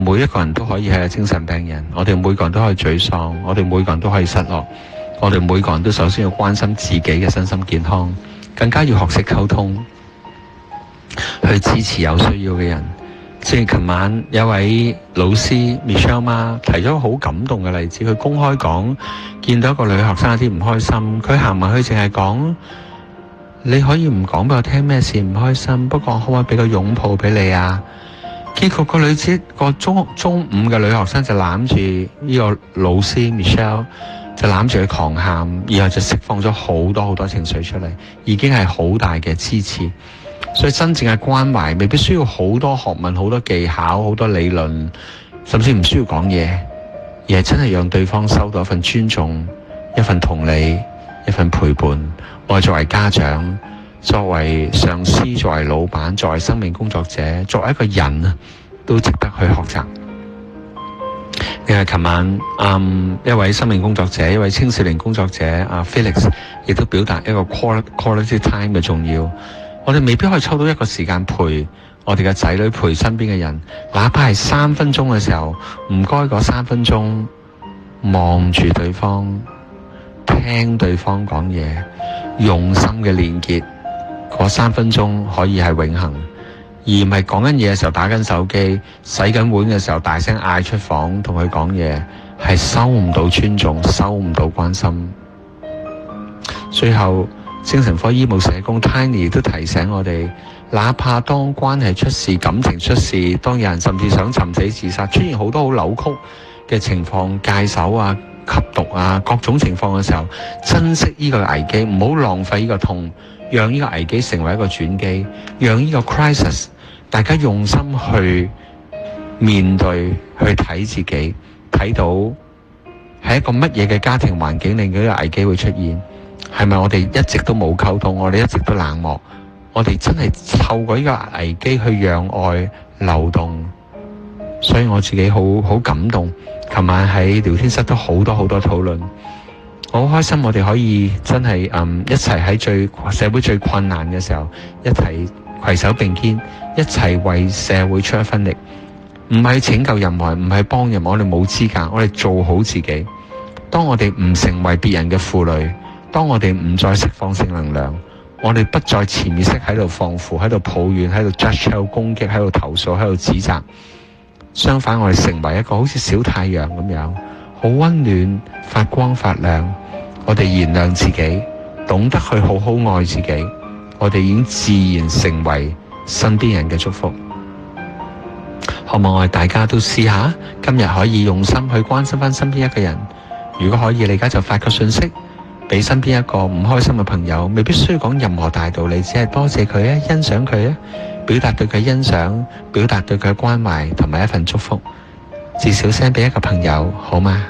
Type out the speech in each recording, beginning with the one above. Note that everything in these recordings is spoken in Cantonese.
每一個人都可以係個精神病人，我哋每個人都可以沮喪，我哋每個人都可以失落，我哋每個人都首先要關心自己嘅身心健康，更加要學識溝通，去支持有需要嘅人。正如琴晚有位老師 Michelle Ma 提咗個好感動嘅例子，佢公開講見到一個女學生有啲唔開心，佢行埋去淨係講，你可以唔講俾我聽咩事唔開心，不過可唔可以俾個擁抱俾你啊？結果個女子個中五嘅女學生就攬住呢個老師 Michelle， 就攬住佢狂喊，然後就釋放咗好多情緒出嚟，已經係好大嘅支持。所以真正嘅關懷未必需要好多學問、好多技巧、好多理論，甚至唔需要講嘢，而係真係讓對方收到一份尊重、一份同理、一份陪伴。我作為家長、作為上司、作為老闆、作為生命工作者、作為一個人啊，都值得去學習。因為琴晚一位生命工作者、一位青少年工作者Felix 亦都表達一個 quality time 嘅重要。我哋未必可以抽到一個時間陪我哋嘅仔女，陪身邊嘅人，哪怕係3分鐘嘅時候，唔該嗰3分鐘望住對方，聽對方講嘢，用心嘅連結，嗰3分鐘可以係永恆，而唔係講緊嘢嘅時候打緊手機，洗緊碗嘅時候大聲嗌出房同佢講嘢，係收唔到尊重，收唔到關心。最後精神科醫務社工 Tiny 都提醒我哋，哪怕當關係出事、感情出事，當有人甚至想尋死自殺，出現好多好扭曲嘅情況，戒手啊、吸毒啊，各種情況嘅時候，珍惜呢個危機，唔好浪費呢個痛，讓呢個危機成為一個轉機，讓呢個 crisis 大家用心去面對，去睇自己，睇到係一個乜嘢嘅家庭環境令到呢個危機會出現。係咪我哋一直都冇溝通，我哋一直都冷漠，我哋真係透過呢個危機去讓愛流動。所以我自己好感動，琴晚喺聊天室都好多討論，我好開心我哋可以真係一齊喺社會最困難嘅時候，一齊攜手並肩，一齊為社會出一分力，唔係拯救任何人，唔係幫人，我哋冇資格，我哋做好自己。當我哋唔成為別人嘅負累，當我哋唔再釋放正能量，我哋不再潛意識喺度放負，喺度抱怨，喺度 judge， 喺度攻擊，喺度投訴，喺度指責。相反，我哋成為一個好似小太陽咁樣，好溫暖、發光發亮。我哋原諒自己，懂得去好好愛自己，我哋已經自然成為身邊人嘅祝福。希望我哋大家都試下，今日可以用心去關心翻身邊一個人。如果可以，你而家就發個信息俾身邊一個唔開心嘅朋友，未必需要講任何大道理，只係多謝佢啊，欣賞佢啊，表達對佢欣賞，表達對佢嘅關懷同埋一份祝福，至少 send 俾一個朋友，好嗎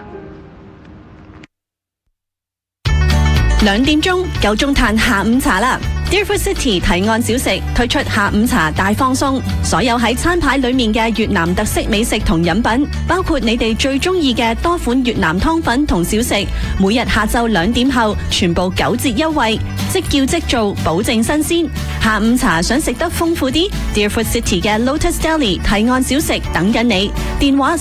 ？2點鐘夠鐘嘆下午茶啦！ Deerfoot City 提案小食推出下午茶大放送，所有喺餐牌裏面嘅越南特色美食同飲品，包括你哋最中意嘅多款越南湯粉同小食，每日下晝2點後全部9折優惠，即叫即做，保證新鮮。下午茶想食得豐富啲 ，Deerfoot City 嘅 Lotus Deli 提案小食等緊你，電話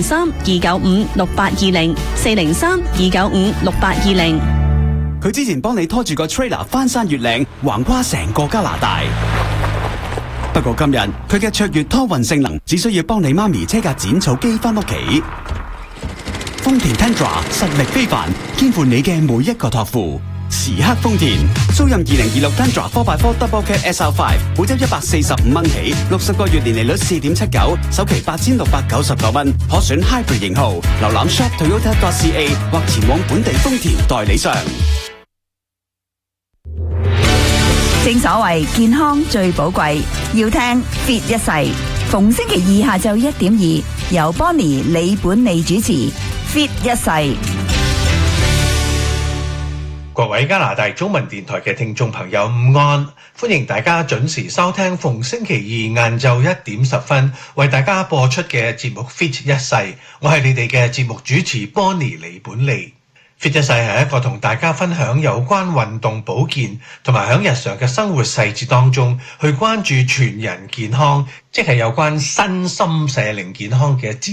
403-295-6820，403-295-6820。 佢之前幫你拖住個 trailer 翻山越嶺，橫跨成個加拿大。不過今日佢嘅卓越拖運性能，只需要幫你媽咪車架剪草機翻屋企。豐田 Tundra 實力非凡，肩負你嘅每一個託付。時刻豐田，租任2026 Tundra 4x4 Double Cab SR5，每周145蚊起，60個月年利率4.79，首期8699蚊，可選 Hybrid 型號。瀏覽 shoptoyota.ca 或前往本地豐田代理商。 正所謂健康最寶貴，要聽 Fit 一世。逢星期二下晝1點2，由 Bonnie 李本利主持 Fit 一世。 各位加拿大中文電台嘅聽眾朋友午安，歡迎大家準時收聽逢星期二晏晝1點10分為大家播出嘅節目 Fit 一世。我係你哋嘅節目主持 Bonnie 李本利。Fit 一世係一個同大家分享有關運動保健同埋喺日常嘅生活細節當中去關注全人健康，即係有關身心社靈健康嘅